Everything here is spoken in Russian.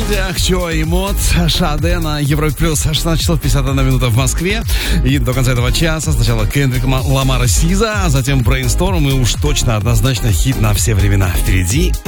Ахчо и Мод, Шаде на Европе Плюс, 16 часов 51 минута в Москве. И до конца этого часа сначала Кендрик Ламара Сиза, а затем Brainstorm, и уж точно однозначно хит на все времена. Впереди